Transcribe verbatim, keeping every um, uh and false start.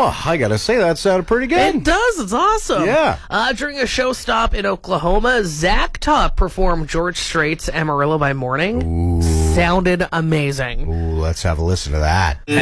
Well, I gotta say, that sounded pretty good. It does. It's awesome. Yeah. Uh, during a show stop in Oklahoma, Zach Top performed George Strait's Amarillo by Morning. Ooh. Sounded amazing. Ooh, let's have a listen to that.